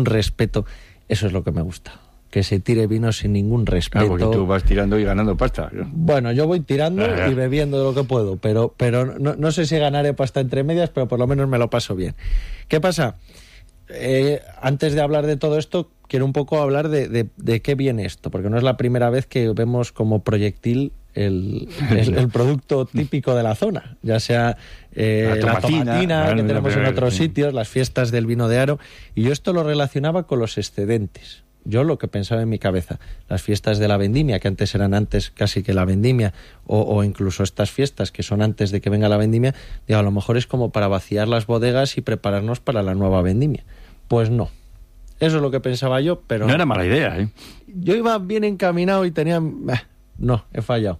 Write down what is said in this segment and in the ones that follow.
ningún respeto. Eso es lo que me gusta, que se tire vino sin ningún respeto. Porque tú vas tirando y ganando pasta. Bueno, yo voy tirando y bebiendo de lo que puedo, pero no sé si ganaré pasta entre medias, pero por lo menos me lo paso bien. ¿Qué pasa? Antes de hablar de todo esto, quiero un poco hablar de qué viene esto, porque no es la primera vez que vemos como proyectil el producto típico de la zona, ya sea la tomatina que tenemos en otros sitios, las fiestas del vino de Haro, y yo esto lo relacionaba con los excedentes. Yo lo que pensaba en mi cabeza, las fiestas de la vendimia, que antes eran antes casi que la vendimia, o incluso estas fiestas que son antes de que venga la vendimia, digo, a lo mejor es como para vaciar las bodegas y prepararnos para la nueva vendimia. Pues no. Eso es lo que pensaba yo, pero... No era mala idea, ¿eh? Yo iba bien encaminado y tenía... No, he fallado.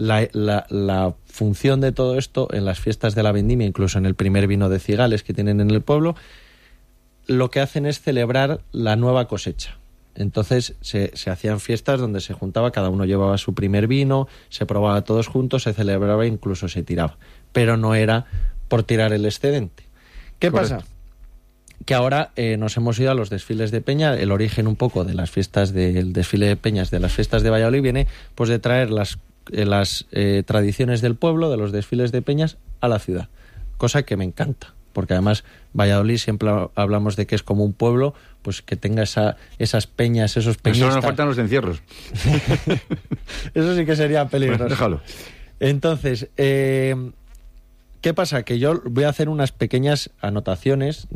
La función de todo esto en las fiestas de la vendimia, incluso en el primer vino de cigales que tienen en el pueblo, lo que hacen es celebrar la nueva cosecha. Entonces se hacían fiestas donde se juntaba, cada uno llevaba su primer vino, se probaba todos juntos, se celebraba e incluso se tiraba. Pero no era por tirar el excedente. ¿Qué pasa? Que ahora nos hemos ido a los desfiles de peña. El origen un poco de las fiestas del desfile de peñas, de las fiestas de Valladolid, viene pues de traer las tradiciones del pueblo, de los desfiles de peñas, a la ciudad. Cosa que me encanta, porque además Valladolid siempre hablamos de que es como un pueblo, pues que tenga esas peñas, esos peñistas. Solo nos faltan los encierros. Eso sí que sería peligroso. Bueno, déjalo. Entonces, ¿qué pasa? Que yo voy a hacer unas pequeñas anotaciones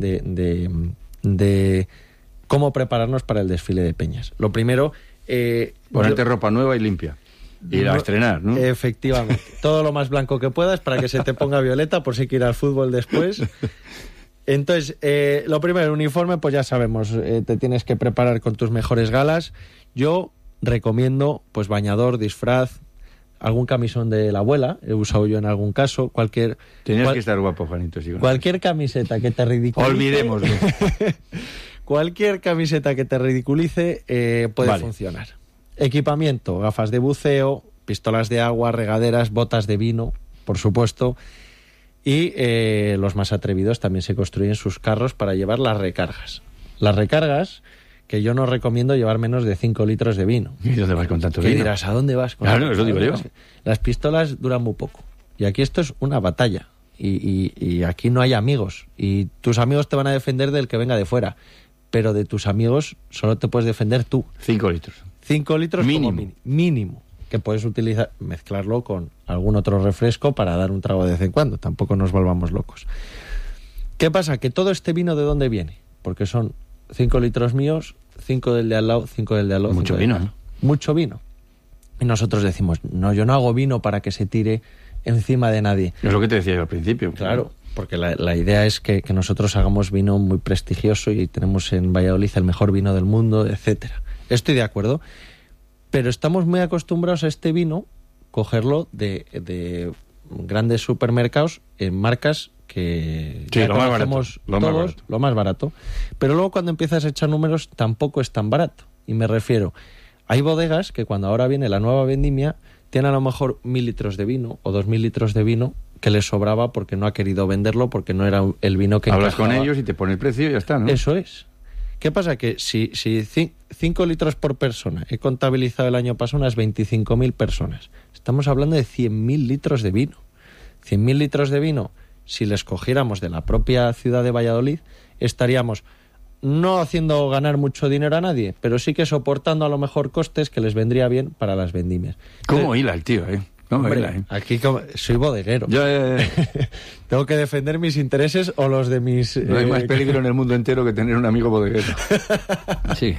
de cómo prepararnos para el desfile de peñas. Lo primero... ponerte ropa nueva y limpia. Ir a estrenar, ¿no? Efectivamente. Todo lo más blanco que puedas para que se te ponga violeta por si quieres ir al fútbol después. Entonces, lo primero, el uniforme, pues ya sabemos, te tienes que preparar con tus mejores galas. Yo recomiendo, pues bañador, disfraz, algún camisón de la abuela, he usado yo en algún caso, Tenías que estar guapo, Juanito. Sí, cualquier camiseta que te ridiculice... Olvidémoslo. Cualquier camiseta que te ridiculice puede funcionar. Equipamiento, gafas de buceo, pistolas de agua, regaderas, botas de vino, por supuesto, y los más atrevidos también se construyen sus carros para llevar las recargas. Las recargas, que yo no recomiendo llevar menos de 5 litros de vino. ¿Y dónde vas con tanto vino? ¿Qué dirás? ¿A dónde vas? Claro, eso digo yo. Las pistolas duran muy poco. Y aquí esto es una batalla. Y aquí no hay amigos. Y tus amigos te van a defender del que venga de fuera. Pero de tus amigos solo te puedes defender tú. 5 litros. 5 litros mínimo. Como mínimo. Que puedes utilizar, mezclarlo con algún otro refresco para dar un trago de vez en cuando. Tampoco nos volvamos locos. ¿Qué pasa? Que todo este vino, ¿de dónde viene? Porque son 5 litros míos, 5 del de al lado, 5 del de al lado. Mucho vino, ¿no? Mucho vino. Y nosotros decimos, no, yo no hago vino para que se tire encima de nadie. Es lo que te decía yo al principio. Claro, porque la idea es que nosotros hagamos vino muy prestigioso y tenemos en Valladolid el mejor vino del mundo, etcétera. Estoy de acuerdo, pero estamos muy acostumbrados a este vino cogerlo de grandes supermercados en marcas que sí, ya lo conocemos todos, lo más barato. Pero luego cuando empiezas a echar números tampoco es tan barato. Y me refiero, hay bodegas que cuando ahora viene la nueva vendimia tienen a lo mejor 1.000 litros de vino o 2.000 litros de vino que les sobraba porque no ha querido venderlo, porque no era el vino que hablas encajaba. Con ellos y te pone el precio y ya está, ¿no? Eso es. ¿Qué pasa? Que si 5 litros por persona, he contabilizado el año pasado unas 25.000 personas. Estamos hablando de 100.000 litros de vino. 100.000 litros de vino, si les cogiéramos de la propia ciudad de Valladolid, estaríamos no haciendo ganar mucho dinero a nadie, pero sí que soportando a lo mejor costes que les vendría bien para las vendimias. ¿Cómo hila el tío, Hombre, aquí soy bodeguero. Ya. Tengo que defender mis intereses o los de mis... No hay más peligro en el mundo entero que tener un amigo bodeguero. Sí.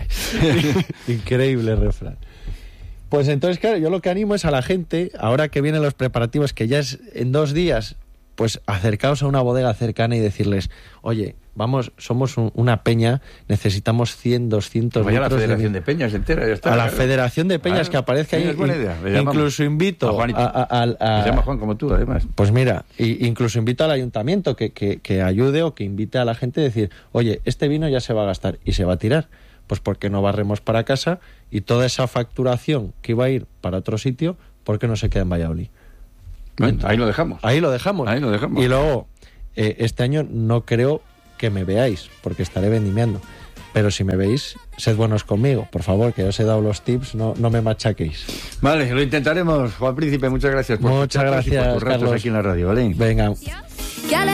Increíble refrán. Pues entonces, claro, yo lo que animo es a la gente, ahora que vienen los preparativos, que ya es en 2 días, pues acercaos a una bodega cercana y decirles, oye, vamos, somos una peña, necesitamos 100, 200 Vaya litros a la Federación de Peñas entera, ya está. A la Federación de Peñas, que aparezca ahí. Es buena idea. Incluso invito a Juanito. Se llama Juan como tú, además. Pues mira, incluso invito al ayuntamiento que ayude o que invite a la gente a decir, oye, este vino ya se va a gastar y se va a tirar. Pues ¿por qué no barremos para casa? Y toda esa facturación que iba a ir para otro sitio, ¿por qué no se queda en Valladolid? Bueno, ahí lo dejamos. Ahí lo dejamos. Y luego, este año no creo que me veáis, porque estaré vendimiando. pero si me veis, sed buenos conmigo, por favor, que os he dado los tips, no me machaquéis. Vale, lo intentaremos, Juan Príncipe, muchas gracias por Muchas gracias, por tus ratos Carlos. aquí en la radio, ¿vale? Venga.